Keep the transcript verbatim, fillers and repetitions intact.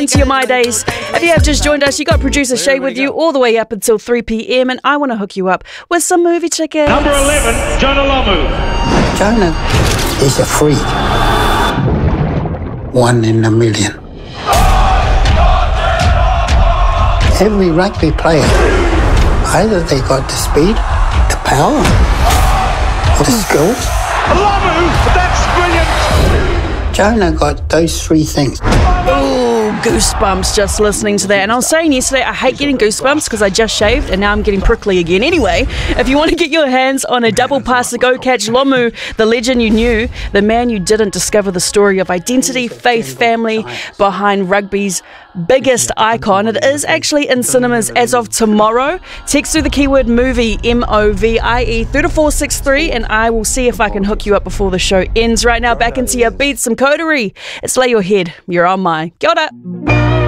listening to your My Days. If you have just joined us, you got producer Shay with you all the way up until three p m, and I want to hook you up with some movie tickets. Number eleven, Jonah Lomu. Jonah is a freak. One in a million. Every rugby player, either they got the speed, the power, or the skills. Lomu, that's brilliant. Jonah got those three things. Ooh, goosebumps just listening to that. And I was saying yesterday, I hate getting goosebumps because I just shaved and now I'm getting prickly again. Anyway, if you want to get your hands on a double pass to go catch Lomu, the legend you knew, the man you didn't, discover the story of identity, faith, family behind rugby's biggest icon. It is actually in cinemas as of tomorrow. Text through the keyword movie, M O V I E, three four six three, and I will see if I can hook you up before the show ends. Right now, back into your beats, some coterie. It's Lay Your Head. You're on my. Kia ora.